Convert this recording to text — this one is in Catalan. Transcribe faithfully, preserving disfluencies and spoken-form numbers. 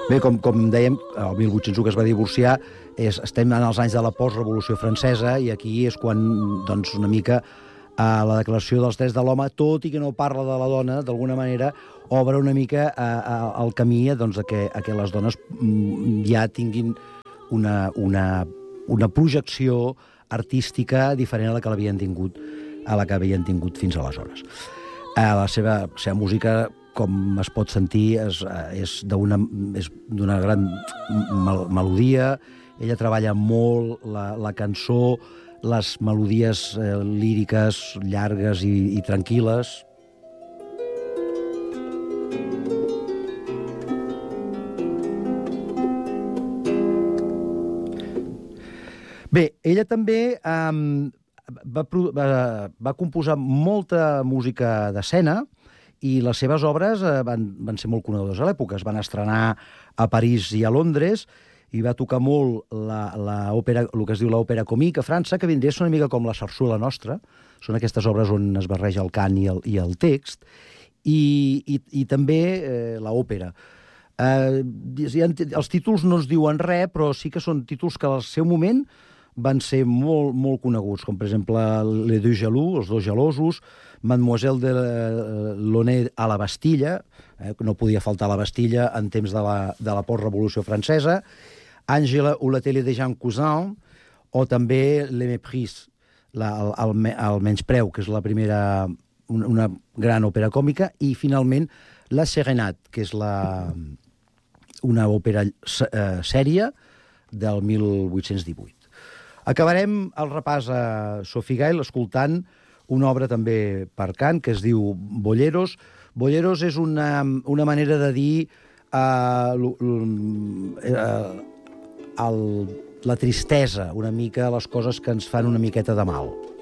Bé, com, com dèiem, el mil vuit-cents u que es va divorciar, és, estem en els anys de la postrevolució francesa i aquí és quan, doncs, una mica a la Declaració dels Drets de l'Home, tot i que no parla de la dona, d'alguna manera obre una mica a, a, el camí doncs, a, que, a que les dones ja tinguin una, una, una projecció artística diferent a la que l'havien tingut, a la que havien tingut fins aleshores. La seva, la seva música, com es pot sentir, és, és d'una gran mel melodia. Ella treballa molt la, la cançó, les melodies eh, líriques llargues i, i tranquil·les. Bé, ella també eh, va, va, va composar molta música d'escena i les seves obres eh, van, van ser molt conegudes a l'època. Es van estrenar a París i a Londres i va tocar molt la, la òpera, el que es diu l'òpera comique a França, que vindria una mica com la sarsuela nostra. Són aquestes obres on es barreja el cant i el, i el text, i, i, i també eh, l'òpera. Eh, els títols no es diuen res, però sí que són títols que al seu moment van ser molt, molt coneguts, com per exemple Les Deux Jaloux, Els dos gelosos, Mademoiselle de Launay a la Bastilla, eh, que no podia faltar a la Bastilla en temps de la, de la postrevolució francesa, Angela ou la télé de Jean Cousin, o també Le Mépris, la, el, el, el menyspreu, que és la primera, una, una gran òpera còmica, i finalment La Serenade, que és la, una òpera eh, sèria del mil vuit-cents divuit. Acabarem el repàs a Sophie Gayle escoltant una obra també per cant que es diu Bolleros. Bolleros és una, una manera de dir uh, uh, el, la tristesa, una mica les coses que ens fan una miqueta de mal.